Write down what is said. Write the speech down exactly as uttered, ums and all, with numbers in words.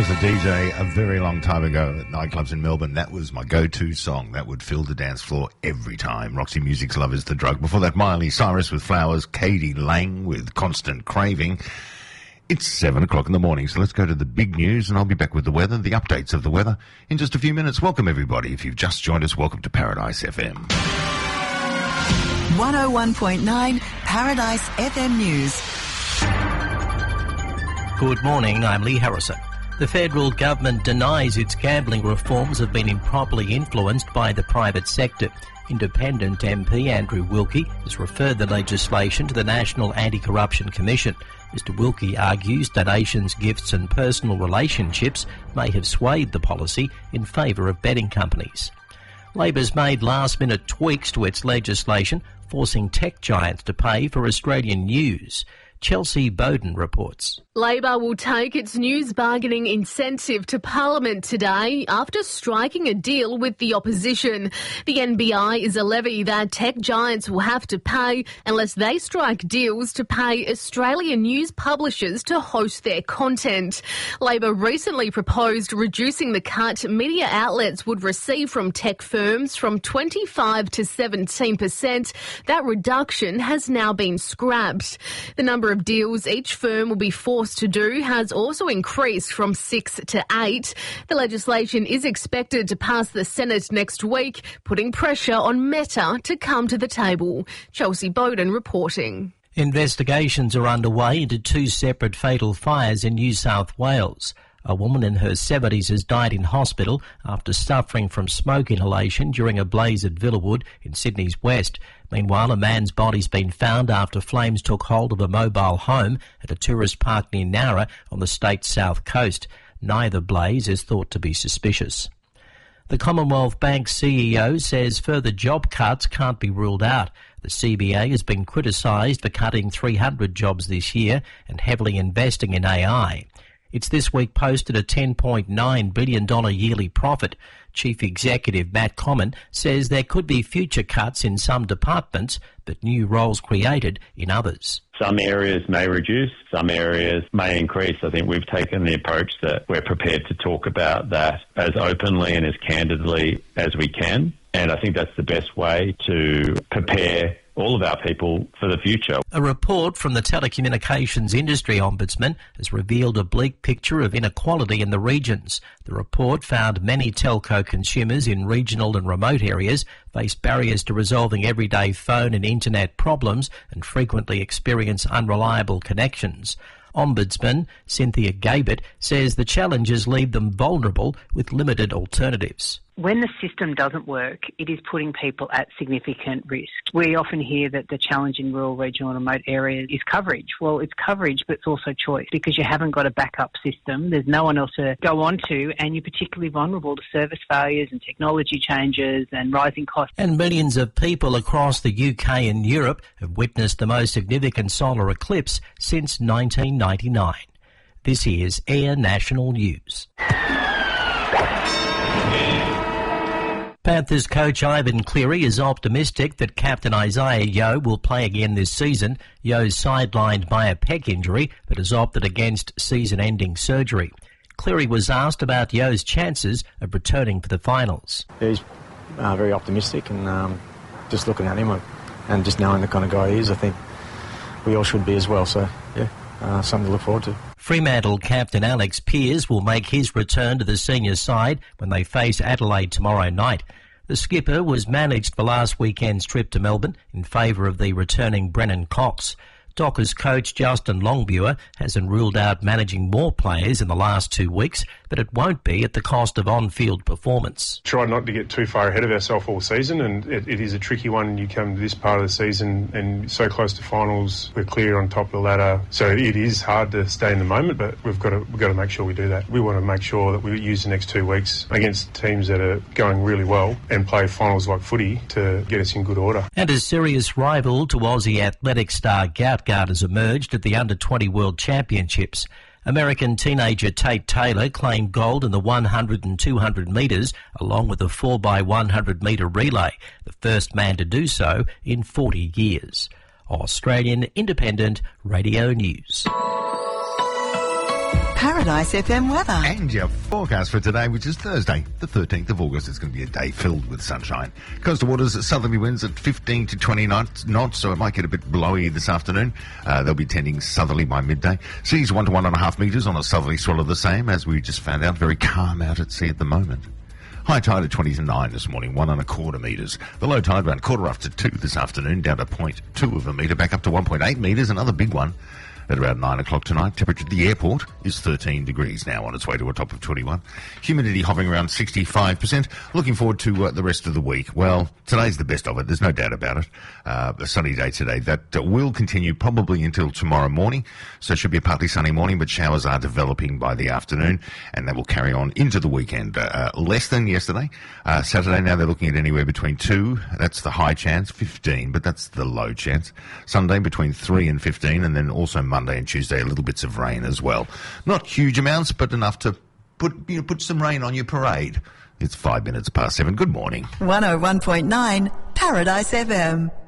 was a D J a very long time ago at nightclubs in Melbourne. That was my go-to song. That would fill the dance floor every time. Roxy Music's Love Is the Drug. Before that, Miley Cyrus with Flowers, Katie Lang with Constant Craving. It's seven o'clock in the morning, so let's go to the big news, and I'll be back with the weather, the updates of the weather, in just a few minutes. Welcome, everybody. If you've just joined us, welcome to Paradise F M. one oh one point nine Paradise F M News. Good morning, I'm Lee Harrison. The federal government denies its gambling reforms have been improperly influenced by the private sector. Independent M P Andrew Wilkie has referred the legislation to the National Anti-Corruption Commission. Mister Wilkie argues donations, gifts and personal relationships may have swayed the policy in favour of betting companies. Labor's made last-minute tweaks to its legislation, forcing tech giants to pay for Australian news. Chelsea Bowden reports. Labor will take its news bargaining incentive to Parliament today after striking a deal with the opposition. The N B I is a levy that tech giants will have to pay unless they strike deals to pay Australian news publishers to host their content. Labor recently proposed reducing the cut media outlets would receive from tech firms from twenty-five to seventeen percent. That reduction has now been scrapped. The number of deals each firm will be forced to do has also increased from six to eight. The legislation is expected to pass the Senate next week, putting pressure on Meta to come to the table. Chelsea Bowden reporting. Investigations are underway into two separate fatal fires in New South Wales. A woman in her seventies has died in hospital after suffering from smoke inhalation during a blaze at Villawood in Sydney's west. Meanwhile, a man's body's been found after flames took hold of a mobile home at a tourist park near Nowra on the state's south coast. Neither blaze is thought to be suspicious. The Commonwealth Bank C E O says further job cuts can't be ruled out. The C B A has been criticised for cutting three hundred jobs this year and heavily investing in A I. It's this week posted a ten point nine billion dollars yearly profit. Chief Executive Matt Comyn says there could be future cuts in some departments, but new roles created in others. Some areas may reduce, some areas may increase. I think we've taken the approach that we're prepared to talk about that as openly and as candidly as we can. And I think that's the best way to prepare all of our people for the future. A report from the Telecommunications Industry Ombudsman has revealed a bleak picture of inequality in the regions. The report found many telco consumers in regional and remote areas face barriers to resolving everyday phone and internet problems and frequently experience unreliable connections. Ombudsman Cynthia Gabert says the challenges leave them vulnerable with limited alternatives. When the system doesn't work, it is putting people at significant risk. We often hear that the challenge in rural, regional and remote areas is coverage. Well, it's coverage, but it's also choice because you haven't got a backup system. There's no one else to go on to, and you're particularly vulnerable to service failures and technology changes and rising costs. And millions of people across the U K and Europe have witnessed the most significant solar eclipse since nineteen ninety-nine. This is Air National News. Panthers coach Ivan Cleary is optimistic that captain Isaiah Yeo will play again this season. Yeo's sidelined by a pec injury but has opted against season-ending surgery. Cleary was asked about Yeo's chances of returning for the finals. Yeah, he's uh, very optimistic and um, just looking at him and just knowing the kind of guy he is, I think we all should be as well. So, yeah, uh, something to look forward to. Fremantle captain Alex Pearce will make his return to the senior side when they face Adelaide tomorrow night. The skipper was managed for last weekend's trip to Melbourne in favour of the returning Brennan Cox. Dockers coach Justin Longmuir hasn't ruled out managing more players in the last two weeks, but it won't be at the cost of on-field performance. Try not to get too far ahead of ourselves all season, and it, it is a tricky one. You come to this part of the season and so close to finals, we're clear on top of the ladder. So it is hard to stay in the moment, but we've got to we've got to make sure we do that. We want to make sure that we use the next two weeks against teams that are going really well and play finals like footy to get us in good order. And a serious rival to Aussie athletic star Goutgard has emerged at the under twenty World Championships. American teenager Tate Taylor claimed gold in the one hundred and two hundred metres, along with the four by one hundred metre relay, the first man to do so in forty years. Australian Independent Radio News. Paradise F M weather. And your forecast for today, which is Thursday, the thirteenth of August. It's going to be a day filled with sunshine. Coastal waters, southerly winds at fifteen to twenty knots, so it might get a bit blowy this afternoon. Uh, they'll be tending southerly by midday. Seas one to one and a half metres on a southerly swell of the same, as we just found out. Very calm out at sea at the moment. High tide at twenty to nine this morning, one and a quarter metres. The low tide around quarter after two this afternoon, down to point two of a metre, back up to one point eight metres, another big one. At around nine o'clock tonight, temperature at the airport is thirteen degrees now, on its way to a top of twenty-one. Humidity hovering around sixty-five percent. Looking forward to uh, the rest of the week. Well, today's the best of it. There's no doubt about it. Uh, a sunny day today. That uh, will continue probably until tomorrow morning. So it should be a partly sunny morning, but showers are developing by the afternoon, and they will carry on into the weekend. Uh, uh, less than yesterday. Uh, Saturday now they're looking at anywhere between two. That's the high chance, fifteen, but that's the low chance. Sunday between three and fifteen, and then also Monday and Tuesday, a little bits of rain as well. Not huge amounts, but enough to put you know, put some rain on your parade. It's five minutes past seven. Good morning. one oh one point nine Paradise F M.